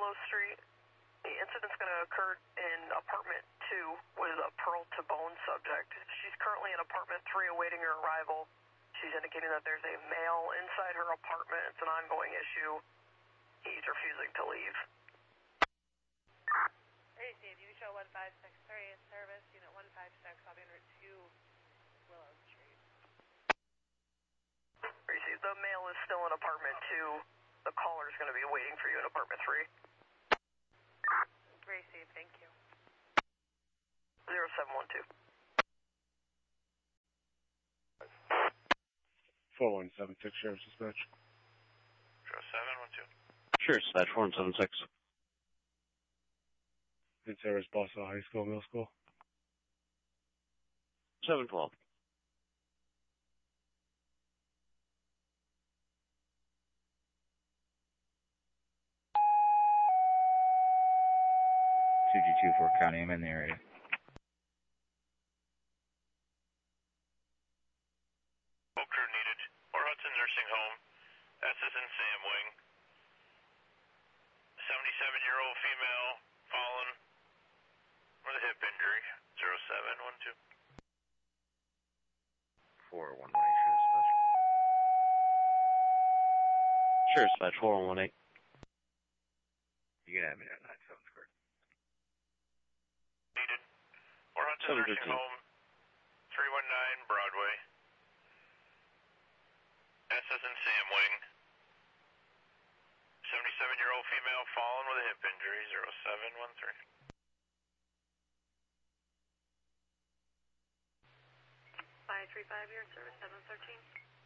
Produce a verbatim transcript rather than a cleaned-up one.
Willow Street. The incident's going to occur in apartment two with a Pearl to Bone subject. She's currently in apartment three awaiting her arrival. She's indicating that there's a male inside her apartment. It's an ongoing issue. He's refusing to leave. Receive, you show one five six three in service, unit one five six, I'll be en route to Willow Street. Receive, the male is still in apartment two. The caller is going to be waiting for you in apartment three. Receive, thank you. zero seven one two. four one seven six, Sheriff's Dispatch. zero seven one two. Sheriff's Dispatch, four one seven six. In service, Boston High School, Middle School. seven twelve. two G two four County, I'm in the area. Boat crew needed. Port Hudson Nursing Home. S is in Sam Wing. seventy-seven-year-old female, fallen with a hip injury. zero seven one two. four one one eight, Sheriff's Dispatch. Sheriff's Dispatch, four one one eight. You can have me at nine seven square. Needed. Port Hudson Nursing Home. three one nine Broadway. S is in Sam Wing. seventy-seven-year-old female, fallen with a hip injury. zero seven one three. five three five, your service, seven thirteen.